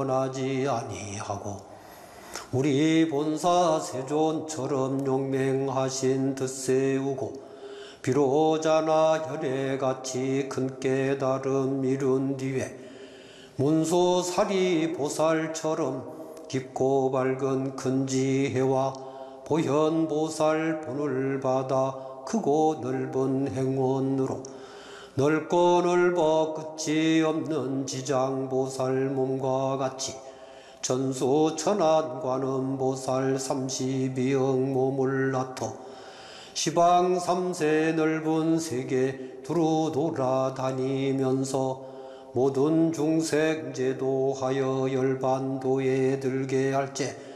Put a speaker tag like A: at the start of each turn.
A: 변하지 아니하고 우리 본사 세존처럼 용맹하신 듯세우고 비로자나 혈애같이 큰 깨달음 이룬 뒤에 문수사리 보살처럼 깊고 밝은 큰 지혜와 보현보살 본을 받아 크고 넓은 행원으로 넓고 넓어 끝이 없는 지장보살 몸과 같이 천수천안관음보살 32억 몸을 나토 시방 3세 넓은 세계 두루 돌아다니면서 모든 중생 제도하여 열반도에 들게 할제